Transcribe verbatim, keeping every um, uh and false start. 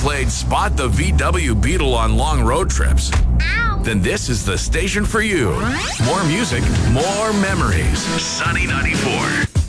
played Spot the V W Beetle on long road trips, then this is the station for you. More music, more memories. Sunny ninety-four.